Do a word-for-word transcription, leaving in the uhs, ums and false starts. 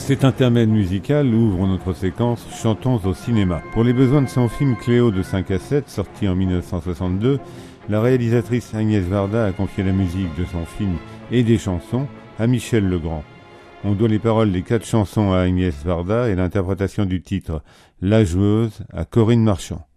Cet intermède musical ouvre notre séquence « Chantons au cinéma ». Pour les besoins de son film Cléo de cinq à sept, sorti en mille neuf cent soixante-deux, la réalisatrice Agnès Varda a confié la musique de son film et des chansons à Michel Legrand. On doit les paroles des quatre chansons à Agnès Varda et l'interprétation du titre « La joueuse » à Corinne Marchand.